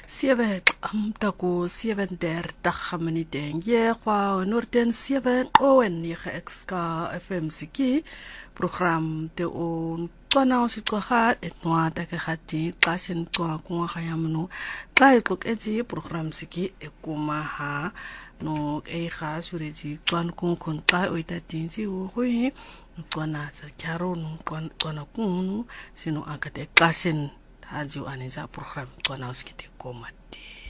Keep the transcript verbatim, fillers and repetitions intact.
Seven amtaku seven dertig minuten. Je kwa Noorden seven owen negen exka F M siki program te on twana ositwaha etwa takahati klasen twa kwa kayamnu kai kok eti program siki ekumaha no eiga sureti twan kon kon kai oitatinsi uhui twana tsakaro no twana kunu sino akate klasen haji anisa program twana osikite komate